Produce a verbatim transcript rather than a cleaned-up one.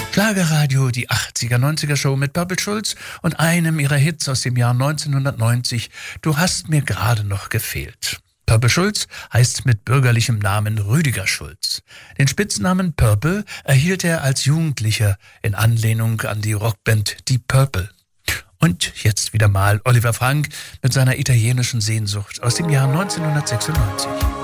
Schlagerradio, die achtziger, neunziger Show mit Purple Schulz und einem ihrer Hits aus dem Jahr neunzehnhundertneunzig, Du hast mir gerade noch gefehlt. Purple Schulz heißt mit bürgerlichem Namen Rüdiger Schulz. Den Spitznamen Purple erhielt er als Jugendlicher in Anlehnung an die Rockband Deep Purple. Und jetzt wieder mal Oliver Frank mit seiner italienischen Sehnsucht aus dem Jahr neunzehnhundertsechsundneunzig.